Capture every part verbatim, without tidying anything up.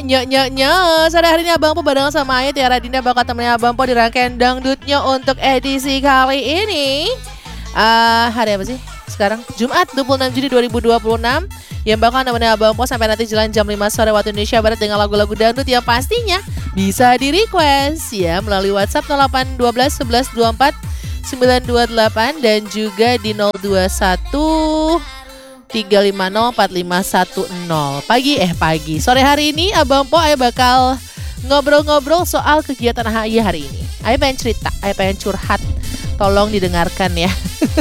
Nyok nyok nyok, sore hari ini Abang Po barengan sama Ayu Tiara Dinda bakal temenin Abang Po di rangkaian dangdutnya untuk edisi kali ini. Uh, hari apa sih? Sekarang Jumat dua puluh enam Juni dua ribu dua puluh enam yang bakal nemenin Abang Po sampai nanti jalan jam lima sore waktu Indonesia Barat dengan lagu-lagu dangdut yang pastinya bisa di request ya melalui WhatsApp nol delapan satu dua sebelas dua puluh empat sembilan dua delapan dan juga di nol dua satu tiga lima nol empat lima satu nol. Pagi eh pagi sore hari ini Abang Po Ayu bakal ngobrol-ngobrol soal kegiatan H I hari ini. Ayu pengen cerita, Ayu pengen curhat. Tolong didengarkan ya.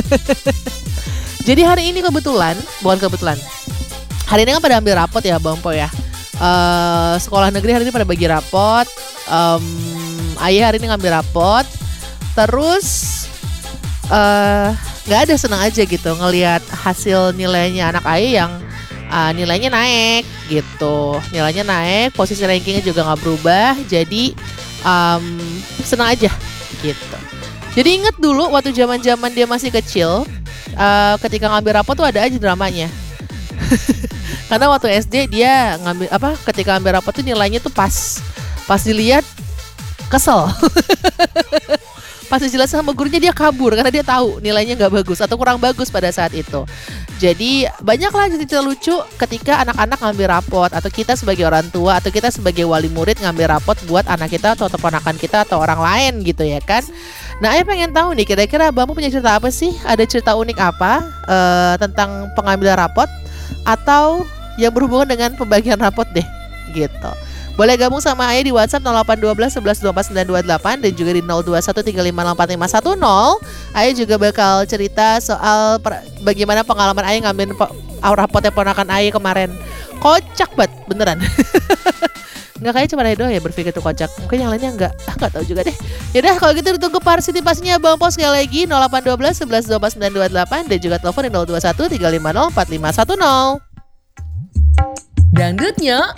Jadi hari ini kebetulan, bukan kebetulan. Hari ini kan pada ambil rapot ya Abang Po ya. Uh, sekolah negeri hari ini pada bagi rapot. Um, Ayu hari ini ngambil rapot. Terus uh, nggak ada, senang aja gitu ngelihat hasil nilainya anak Ayu yang uh, nilainya naik gitu, nilainya naik, posisi rankingnya juga nggak berubah, jadi um, senang aja gitu. Jadi inget dulu waktu zaman-zaman dia masih kecil, uh, ketika ngambil rapot tuh ada aja dramanya. Karena waktu S D dia ngambil apa, ketika ngambil rapot tuh nilainya tuh pas, pas dilihat kesel. Pas dijelasin sama gurunya dia kabur karena dia tahu nilainya nggak bagus atau kurang bagus pada saat itu. Jadi banyaklah cerita lucu ketika anak-anak ngambil rapot atau kita sebagai orang tua atau kita sebagai wali murid ngambil rapot buat anak kita atau keponakan kita atau orang lain gitu ya kan. Nah, Ayah pengen tahu nih kira-kira Abang punya cerita apa sih? Ada cerita unik apa uh, tentang pengambilan rapot atau yang berhubungan dengan pembagian rapot deh gitu. Boleh gabung sama Ayu di WhatsApp nol delapan satu dua sebelas dua puluh empat sembilan dua delapan dan juga di nol dua satu tiga lima nol empat lima satu nol. Ayu juga bakal cerita soal per, bagaimana pengalaman Ayu ngambil rapotnya ponakan Ayu kemarin. Kocak banget, beneran. Nggak kayak cuma Ayu doang ya berpikir tuh kocak. Mungkin yang lainnya nggak, ah, nggak tahu juga deh. Yaudah kalau gitu ditunggu partisipasinya Bang Po sekali lagi nol delapan satu dua sebelas dua puluh empat sembilan dua delapan dan juga telepon di nol dua satu tiga lima nol empat lima satu nol. Dangdutnya